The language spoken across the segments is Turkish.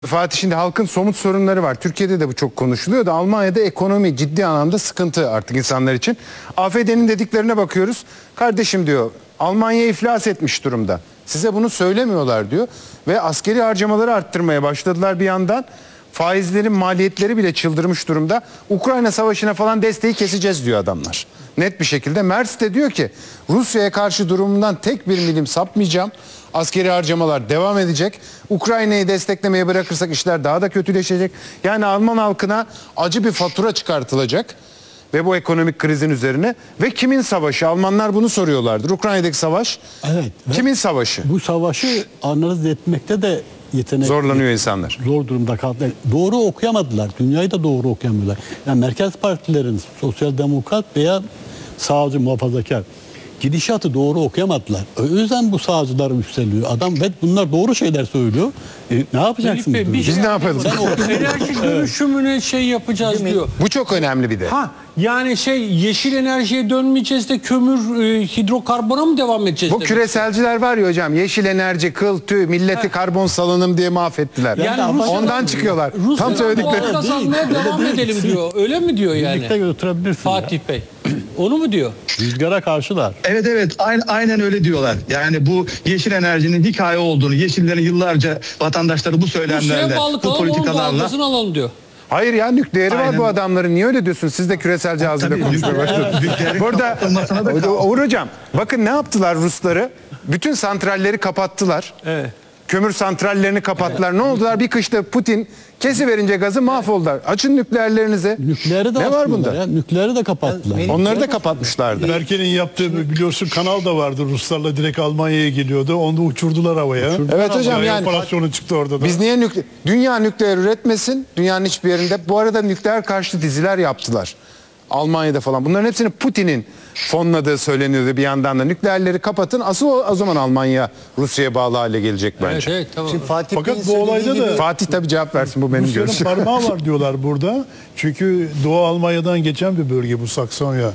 Fatih, şimdi halkın somut sorunları var. Türkiye'de de bu çok konuşuluyor da Almanya'da ekonomi ciddi anlamda sıkıntı artık insanlar için. AfD'nin dediklerine bakıyoruz. Kardeşim diyor, Almanya iflas etmiş durumda. Size bunu söylemiyorlar diyor. Ve askeri harcamaları arttırmaya başladılar bir yandan. Faizlerin maliyetleri bile çıldırmış durumda. Ukrayna savaşına falan desteği keseceğiz diyor adamlar. Net bir şekilde. Merz de diyor ki Rusya'ya karşı durumundan tek bir milim sapmayacağım. Askeri harcamalar devam edecek. Ukrayna'yı desteklemeye bırakırsak işler daha da kötüleşecek. Yani Alman halkına acı bir fatura çıkartılacak. Ve bu ekonomik krizin üzerine. Ve kimin savaşı? Almanlar bunu soruyorlardır. Ukrayna'daki savaş. Evet. Kimin savaşı? Bu savaşı analiz etmekte de yetenek Zorlanıyor insanlar. Zor durumda kaldılar. Doğru okuyamadılar. Dünyayı da doğru okuyamıyorlar. Yani merkez partilerin sosyal demokrat veya sağcı muhafazakar gidişatı doğru okuyamadılar. O yüzden bu sağcılar yükseliyor. Adam ve bunlar doğru şeyler söylüyor. Ne yapacaksınız? Filipe, Biz ne yapalım? Enerji dönüşümüne şey yapacağız diyor. Bu çok önemli bir de. Yani yeşil enerjiye dönmeyeceğiz de kömür, hidrokarbona mı devam edeceğiz? Bu küreselciler var ya hocam, yeşil enerji, kıl, tüy, milleti karbon salınım diye mahvettiler. Yani ondan çıkıyorlar. Tam söyledikleri. Rusya'dan almaya devam edelim diyor. Öyle mi diyor yani? Birlikte götürebilirsin. Fatih Bey. Onu mu diyor? Rüzgara karşılar. Evet, aynen öyle diyorlar. Yani bu yeşil enerjinin hikaye olduğunu, yeşillerin yıllarca vatandaşları bu söylemlerle, Rusya'ya bağlı bu kalalım, onun politikalarla... bağlısını alalım diyor. Hayır ya, nükleeri var Aynen. bu adamların. Niye öyle diyorsunuz? Siz de küreselci ağzıyla Tabii, konuşmaya başladınız. nükleerin Burada kapatılmasına da kaldı. Uğur hocam, bakın ne yaptılar Rusları? Bütün santralleri kapattılar. Evet. Kömür santrallerini kapattılar. Ne oldular? Bir kışta Putin kesiverince gazı mahvoldular. Açın nükleerlerinizi. Nükleeri de Ne var açmıyorlar bunda? ya. Nükleeri de kapattılar. Onları da kapatmışlardı. Merkel'in yaptığı biliyorsun kanal da vardı. Ruslarla direkt Almanya'ya geliyordu. Onu da uçurdular havaya. Evet hocam, yani operasyonu çıktı orada da. biz niye dünya nükleer üretmesin? Dünyanın hiçbir yerinde. Bu arada nükleer karşıtı diziler yaptılar. Almanya'da falan. Bunların hepsini Putin'in fonladığı söyleniyordu bir yandan da. Nükleerleri kapatın. Asıl o zaman Almanya Rusya'ya bağlı hale gelecek bence. Evet, tamam. Şimdi Fatih Fakat Bey'in bu olayda söylediği da gibi- Fatih tabii cevap versin, bu benim Rusya'nın görüşüm. parmağı var diyorlar burada. Çünkü Doğu Almanya'dan geçen bir bölge bu Saksonya.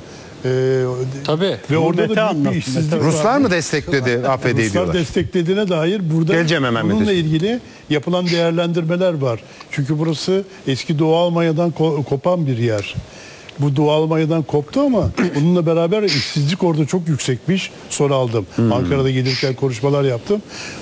Tabii. Ve orada Mete da büyük anlattı, bir işsizlik var. Ruslar mı destekledi AfD'yi Ruslar diyorlar? desteklediğine dair burada Geleceğim hemen bununla Meteciğim. ilgili yapılan değerlendirmeler var. Çünkü burası eski Doğu Almanya'dan kopan bir yer. Bu Doğu Almanya'dan koptu ama bununla beraber işsizlik orada çok yüksekmiş. Soru aldım. Ankara'da gelirken konuşmalar yaptım.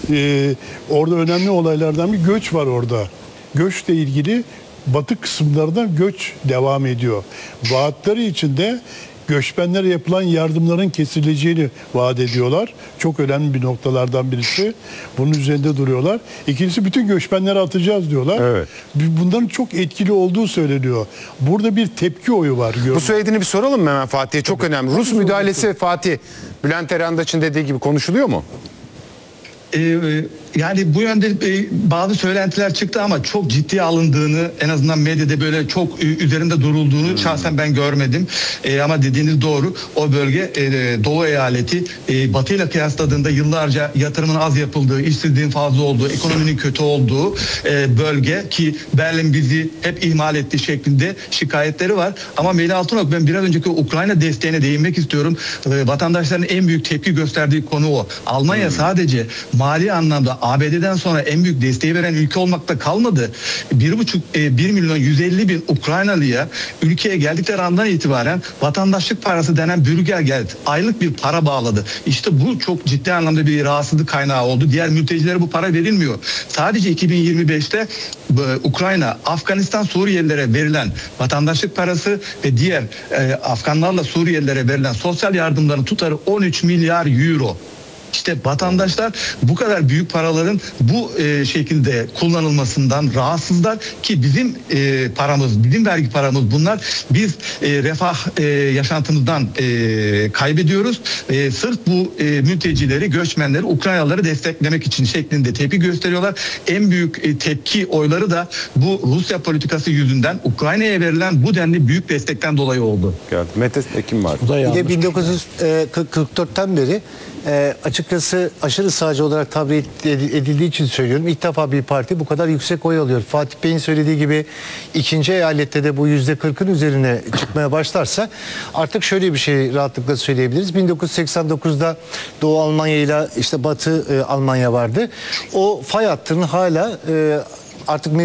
Orada önemli olaylardan bir göç var orada. Göçle ilgili batı kısımlardan göç devam ediyor. Vaatleri içinde göçmenlere yapılan yardımların kesileceğini vaat ediyorlar. Çok önemli bir noktalardan birisi. Bunun üzerinde duruyorlar. İkincisi, bütün göçmenleri atacağız diyorlar. Evet. Bunların çok etkili olduğu söyleniyor. Burada bir tepki oyu var. Bu söylediğini bir soralım mı hemen Fatih'e? Çok önemli. Rus müdahalesi Fatih, Bülent Erandaç'ın dediği gibi konuşuluyor mu? Yani bu yönde bazı söylentiler çıktı ama çok ciddiye alındığını, en azından medyada böyle çok üzerinde durulduğunu şahsen ben görmedim. Ama dediğiniz doğru. O bölge Doğu eyaleti Batı ile kıyasladığında yıllarca yatırımın az yapıldığı, işsizliğin fazla olduğu, ekonominin kötü olduğu bölge ki Berlin bizi hep ihmal ettiği şeklinde şikayetleri var. Ama Melih Altınok, ben biraz önceki Ukrayna desteğine değinmek istiyorum. Vatandaşların en büyük tepki gösterdiği konu o. Almanya sadece mali anlamda ABD'den sonra en büyük desteği veren ülke olmakta kalmadı. 1 milyon 150 bin Ukraynalıya ülkeye geldikleri andan itibaren vatandaşlık parası denen bürgergeld, aylık bir para bağladı. İşte bu çok ciddi anlamda bir rahatsızlık kaynağı oldu. Diğer mültecilere bu para verilmiyor. Sadece 2025'te Ukrayna, Afganistan, Suriyelilere verilen vatandaşlık parası ve diğer Afganlarla Suriyelilere verilen sosyal yardımların tutarı 13 milyar euro. İşte vatandaşlar bu kadar büyük paraların bu şekilde kullanılmasından rahatsızlar ki bizim paramız, bizim vergi paramız bunlar. Biz refah yaşantımızdan kaybediyoruz. Sırf bu mültecileri, göçmenleri, Ukraynalıları desteklemek için şeklinde tepki gösteriyorlar. En büyük tepki oyları da bu Rusya politikası yüzünden Ukrayna'ya verilen bu denli büyük destekten dolayı oldu. Geldi. Mete Ekim var. Bu da Bir yanlış. de 1944'ten beri açıkçası aşırı sağcı olarak tabir edildiği için söylüyorum. İlk defa bir parti bu kadar yüksek oy alıyor. Fatih Bey'in söylediği gibi ikinci eyalette de bu %40'ın üzerine çıkmaya başlarsa artık şöyle bir şey rahatlıkla söyleyebiliriz. 1989'da Doğu Almanya ile işte Batı Almanya vardı. O fay hattının hala artık